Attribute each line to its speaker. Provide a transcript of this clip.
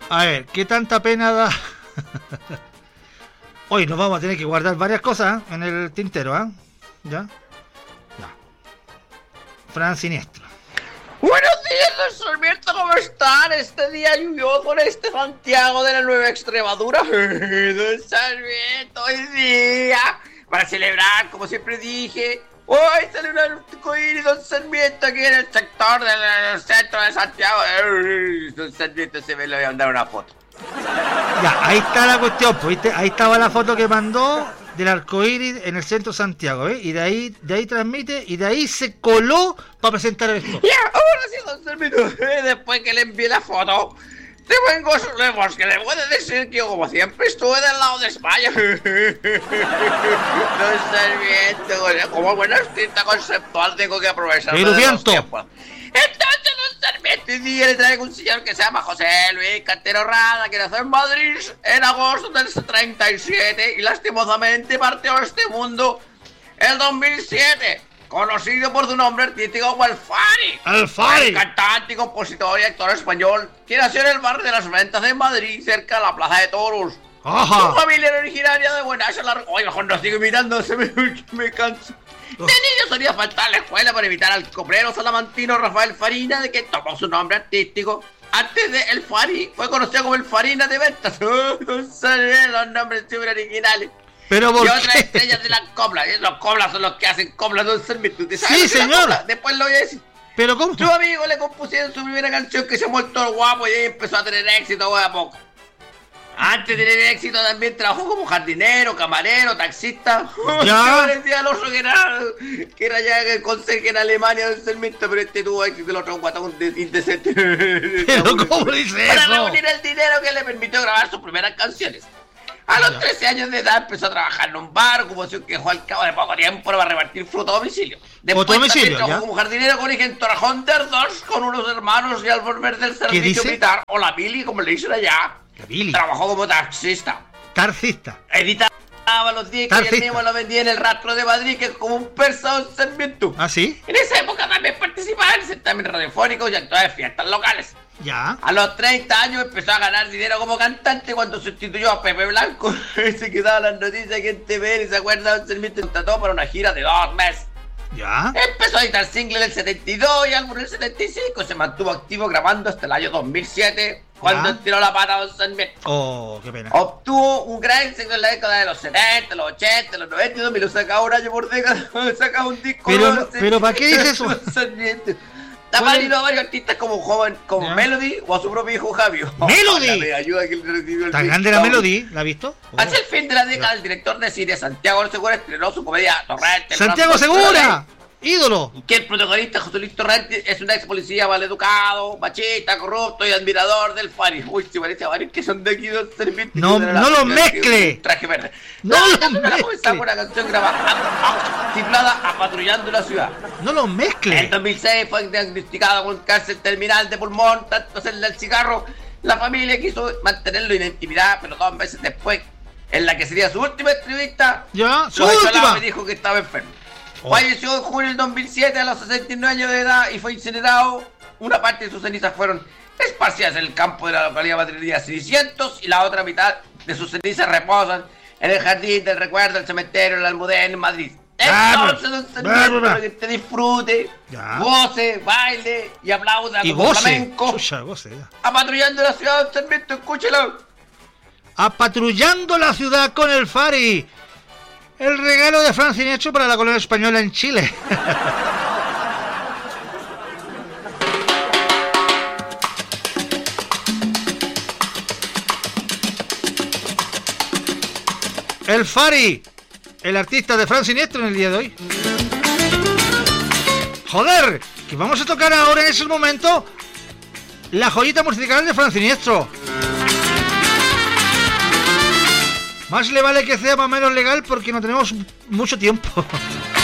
Speaker 1: A ver, ¿qué tanta pena da? Hoy nos vamos a tener que guardar varias cosas en el tintero, ¿eh? ¿Ya? Ya. Fran Siniestro.
Speaker 2: Buenos días, don Sarmiento, ¿cómo están? Este día lluvioso en este Santiago de la Nueva Extremadura. Don Sarmiento, hoy día, para celebrar, como siempre dije, hoy sale un arcoíris, don Sarmiento, aquí en el sector del centro de Santiago. Don Sarmiento, se me le voy a mandar una foto.
Speaker 1: Ya, ahí está la cuestión, pues, ¿viste? Ahí estaba la foto que mandó del arcoíris en el centro de Santiago, ¿ves? Y de ahí transmite, y de ahí se coló para presentar esto.
Speaker 2: Ya, ahora sí, don Sarmiento, después que le envié la foto, te vengo a su que le puede decir que yo, como siempre, estuve del lado de España. Don Sarmiento, como buen artista conceptual, tengo que aprovechar los tiempos. Entonces, don Sarmiento, hoy día le traigo un señor que se llama José Luis Cantero Rada, que nació en Madrid en agosto del 37 y lastimosamente partió a este mundo el 2007. Conocido por su nombre artístico como El Fari.
Speaker 1: El Fari.
Speaker 2: Cantante, y compositor y actor español que nació en el barrio de las Ventas de Madrid, cerca de la Plaza de Toros.
Speaker 1: Ajá.
Speaker 2: Su familia era originaria de Buenacho. Oye, mejor no sigo imitando, me canso. De niño solía faltar a la escuela para imitar al cobrero salamantino Rafael Farina, de que tomó su nombre artístico. Antes de El Fari, fue conocido como El Farina de Ventas. No sabía los nombres súper originales.
Speaker 1: Pero ¿por
Speaker 2: y otras
Speaker 1: qué?
Speaker 2: estrellas de la copla. Los coplas son los que hacen coplas, don Sarmiento.
Speaker 1: Sí, señor.
Speaker 2: Después lo voy a decir.
Speaker 1: ¿Pero cómo?
Speaker 2: Sus amigos le compusieron su primera canción que se llamó El Toro Guapo y ahí empezó a tener éxito a poco. Antes de tener éxito también trabajó como jardinero, camarero, taxista.
Speaker 1: Ya.
Speaker 2: Parecía al otro que era ya el conserje en Alemania, don Sarmiento, pero este tuvo éxito, el otro guatón indecente.
Speaker 1: ¿Pero cómo dice
Speaker 2: Para
Speaker 1: eso?
Speaker 2: reunir el dinero que le permitió grabar sus primeras canciones. A los 13 años de edad empezó a trabajar en un bar, ocupación que dejó al cabo de poco tiempo para repartir fruta a domicilio. Después también trabajó como jardinero con origen Torrejón de Ardós, con unos hermanos y al volver del servicio militar, o la Pili, como le dicen allá.
Speaker 1: La Pili.
Speaker 2: Trabajó como taxista.
Speaker 1: Taxista.
Speaker 2: Editaba los discos y el mismo lo vendía en el Rastro de Madrid, que es como un persa don Sarmiento.
Speaker 1: ¿Ah, sí?
Speaker 2: En esa época también participaba en certamen radiofónicos y actuaba en fiestas locales.
Speaker 1: Ya.
Speaker 2: A los 30 años empezó a ganar dinero como cantante cuando sustituyó a Pepe Blanco. Se quedaba las noticias aquí en TVN y se acuerda, don Sarmiento contrató para una gira de 2 meses.
Speaker 1: Ya.
Speaker 2: Empezó a editar single en el 72 y álbum en el 75. Se mantuvo activo grabando hasta el año 2007, cuando tiró la pata a don Sarmiento.
Speaker 1: Oh, qué pena.
Speaker 2: Obtuvo un gran éxito en la década de los 70, los 80, los 90 y 2000. Lo sacaba un año por década. Sacaba un disco.
Speaker 1: Pero ¿para qué dice eso?
Speaker 2: Ha valido a varios artistas como Melody o a su propio hijo Javio.
Speaker 1: ¡Melody!
Speaker 2: Me ayuda que le recibió el
Speaker 1: Tan grande la Melody, ¿la has visto?
Speaker 2: Hacia el fin de la década, el director de cine Santiago Segura estrenó su comedia Torrente.
Speaker 1: ¡Santiago Segura! ¡Ídolo!
Speaker 2: Que el protagonista José Luis Torrente es un ex policía maleducado, machista, corrupto y admirador del Fari. Uy, se parece a varios que son de aquí, don Sarmiento.
Speaker 1: No los mezcle.
Speaker 2: Traje verde.
Speaker 1: No los mezcle.
Speaker 2: Comenzamos una canción grabada titulada Apatrullando la Ciudad.
Speaker 1: No los mezcle.
Speaker 2: En 2006 fue diagnosticado con cáncer terminal de pulmón, tanto hacerle el cigarro. La familia quiso mantenerlo en intimidad, pero 2 meses después, en la que sería su última entrevista,
Speaker 1: ya, su
Speaker 2: última, me dijo que estaba enfermo. Falleció en junio del 2007 a los 69 años de edad y fue incinerado. Una parte de sus cenizas fueron esparcidas en el campo de la localidad madrileña 600 y la otra mitad de sus cenizas reposan en el jardín del recuerdo del cementerio de la Almudena en Madrid. Entonces, don Sarmiento, para que te disfrute, goce, baile y aplauda como flamenco. Apatrullando la ciudad, don Sarmiento, escúchelo.
Speaker 1: Apatrullando la ciudad con el Fari. El regalo de Fran Siniestro para la colonia española en Chile. El Fari, el artista de Fran Siniestro en el día de hoy. Joder, que vamos a tocar ahora en ese momento la joyita musical de Fran Siniestro. Más le vale que sea más o menos legal porque no tenemos mucho tiempo.